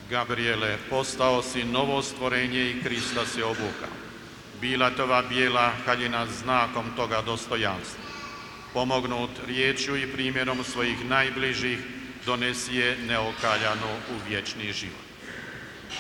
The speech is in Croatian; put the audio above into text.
Gabriele, postao si novo stvorenje i Krista si obukao. Bilatova bijela haljina znakom toga dostojanstva. Pomognut riječju i primjerom svojih najbližih, donesi je neokaljanu u vječni život.